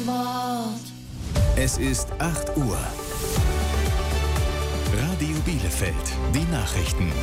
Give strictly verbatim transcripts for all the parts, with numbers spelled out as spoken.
Es ist acht Uhr. Radio Bielefeld, die Nachrichten.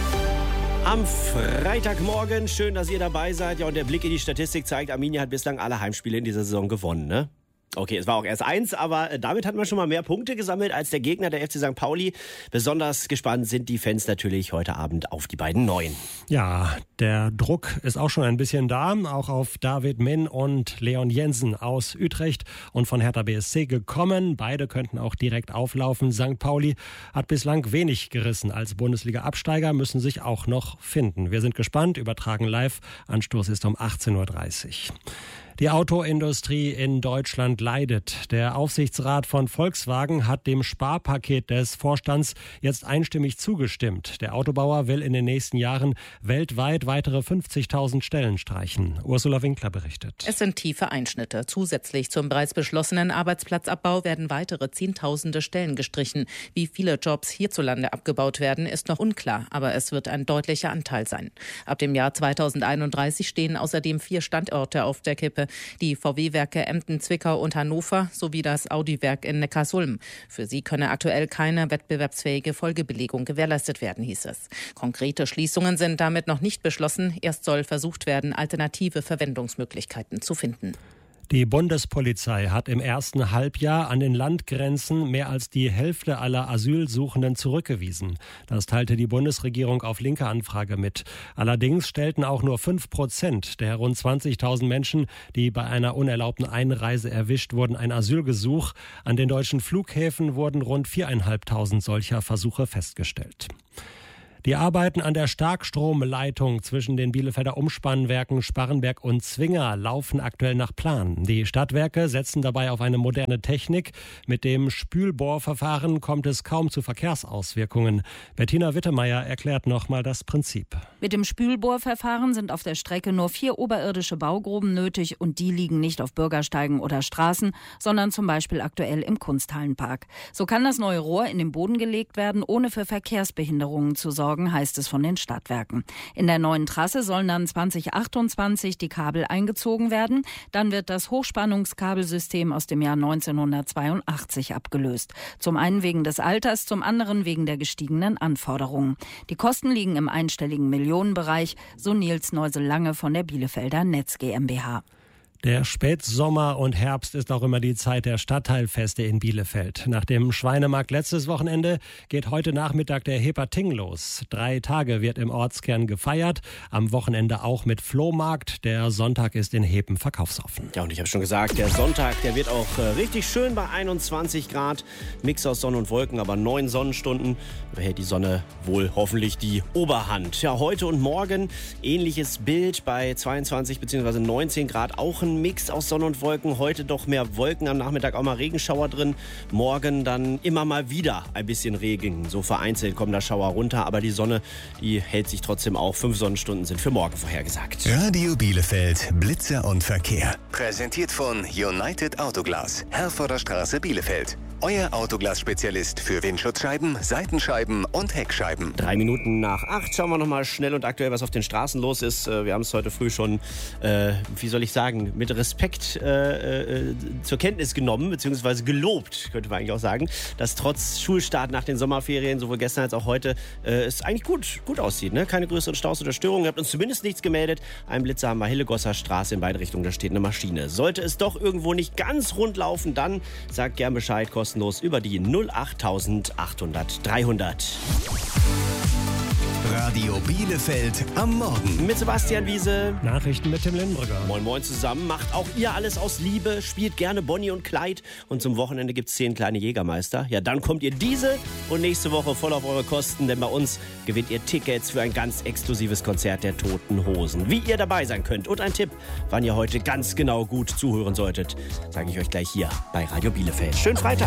Am Freitagmorgen, schön, dass ihr dabei seid. Ja, und der Blick in die Statistik zeigt, Arminia hat bislang alle Heimspiele in dieser Saison gewonnen, ne? Okay, es war auch erst eins, aber damit hat man schon mal mehr Punkte gesammelt als der Gegner, der F C Sankt Pauli. Besonders gespannt sind die Fans natürlich heute Abend auf die beiden Neuen. Ja, der Druck ist auch schon ein bisschen da, auch auf David Min und Leon Jensen aus Utrecht und von Hertha B S C gekommen. Beide könnten auch direkt auflaufen. Sankt Pauli hat bislang wenig gerissen als Bundesliga-Absteiger, müssen sich auch noch finden. Wir sind gespannt, übertragen live. Anstoß ist um achtzehn Uhr dreißig. Die Autoindustrie in Deutschland leidet. Der Aufsichtsrat von Volkswagen hat dem Sparpaket des Vorstands jetzt einstimmig zugestimmt. Der Autobauer will in den nächsten Jahren weltweit weitere fünfzigtausend Stellen streichen. Ursula Winkler berichtet. Es sind tiefe Einschnitte. Zusätzlich zum bereits beschlossenen Arbeitsplatzabbau werden weitere Zehntausende Stellen gestrichen. Wie viele Jobs hierzulande abgebaut werden, ist noch unklar, aber es wird ein deutlicher Anteil sein. Ab dem Jahr zweitausendeinunddreißig stehen außerdem vier Standorte auf der Kippe. Die V W-Werke Emden, Zwickau und Hannover sowie das Audi-Werk in Neckarsulm. Für sie könne aktuell keine wettbewerbsfähige Folgebelegung gewährleistet werden, hieß es. Konkrete Schließungen sind damit noch nicht beschlossen. Erst soll versucht werden, alternative Verwendungsmöglichkeiten zu finden. Die Bundespolizei hat im ersten Halbjahr an den Landgrenzen mehr als die Hälfte aller Asylsuchenden zurückgewiesen. Das teilte die Bundesregierung auf linke Anfrage mit. Allerdings stellten auch nur fünf Prozent der rund zwanzigtausend Menschen, die bei einer unerlaubten Einreise erwischt wurden, ein Asylgesuch. An den deutschen Flughäfen wurden rund viertausendfünfhundert solcher Versuche festgestellt. Die Arbeiten an der Starkstromleitung zwischen den Bielefelder Umspannwerken Sparrenberg und Zwinger laufen aktuell nach Plan. Die Stadtwerke setzen dabei auf eine moderne Technik. Mit dem Spülbohrverfahren kommt es kaum zu Verkehrsauswirkungen. Bettina Wittemeyer erklärt nochmal das Prinzip. Mit dem Spülbohrverfahren sind auf der Strecke nur vier oberirdische Baugruben nötig und die liegen nicht auf Bürgersteigen oder Straßen, sondern zum Beispiel aktuell im Kunsthallenpark. So kann das neue Rohr in den Boden gelegt werden, ohne für Verkehrsbehinderungen zu sorgen, heißt es von den Stadtwerken. In der neuen Trasse sollen dann zwanzig achtundzwanzig die Kabel eingezogen werden. Dann wird das Hochspannungskabelsystem aus dem Jahr neunzehnhundertzweiundachtzig abgelöst. Zum einen wegen des Alters, zum anderen wegen der gestiegenen Anforderungen. Die Kosten liegen im einstelligen Millionenbereich, so Nils Neusel-Lange von der Bielefelder Netz GmbH. Der Spätsommer und Herbst ist auch immer die Zeit der Stadtteilfeste in Bielefeld. Nach dem Schweinemarkt letztes Wochenende geht heute Nachmittag der Hepating los. Drei Tage wird im Ortskern gefeiert, am Wochenende auch mit Flohmarkt. Der Sonntag ist in Hepen verkaufsoffen. Ja, und ich habe schon gesagt, der Sonntag, der wird auch äh, richtig schön bei einundzwanzig Grad. Mix aus Sonne und Wolken, aber neun Sonnenstunden. Da hält die Sonne wohl hoffentlich die Oberhand. Ja, heute und morgen ähnliches Bild bei zweiundzwanzig bzw. neunzehn Grad, auch ein Mix aus Sonne und Wolken. Heute doch mehr Wolken, am Nachmittag auch mal Regenschauer drin. Morgen dann immer mal wieder ein bisschen Regen. So vereinzelt kommen da Schauer runter, aber die Sonne, die hält sich trotzdem auch. Fünf Sonnenstunden sind für morgen vorhergesagt. Radio Bielefeld, Blitzer und Verkehr. Präsentiert von United Autoglas, Herforder Straße, Bielefeld. Euer Autoglas-Spezialist für Windschutzscheiben, Seitenscheiben und Heckscheiben. Drei Minuten nach acht schauen wir nochmal schnell und aktuell, was auf den Straßen los ist. Wir haben es heute früh schon, äh, wie soll ich sagen, mit Respekt äh, äh, zur Kenntnis genommen, beziehungsweise gelobt, könnte man eigentlich auch sagen, dass trotz Schulstart nach den Sommerferien, sowohl gestern als auch heute, äh, es eigentlich gut, gut aussieht. Ne? Keine größeren Staus oder Störungen. Ihr habt uns zumindest nichts gemeldet. Ein Blitzer haben wir Hillegosser Straße in beide Richtungen, da steht eine Maschine. Sollte es doch irgendwo nicht ganz rund laufen, dann sagt gern Bescheid, kostenlos über die null acht achthundert dreihundert. Radio Bielefeld am Morgen. Mit Sebastian Wiese. Nachrichten mit Tim Lindbrügger. Moin Moin zusammen. Macht auch ihr alles aus Liebe. Spielt gerne Bonnie und Clyde. Und zum Wochenende gibt's zehn kleine Jägermeister. Ja, dann kommt ihr diese und nächste Woche voll auf eure Kosten. Denn bei uns gewinnt ihr Tickets für ein ganz exklusives Konzert der Toten Hosen. Wie ihr dabei sein könnt und ein Tipp, wann ihr heute ganz genau gut zuhören solltet, sage ich euch gleich hier bei Radio Bielefeld. Schönen Freitag.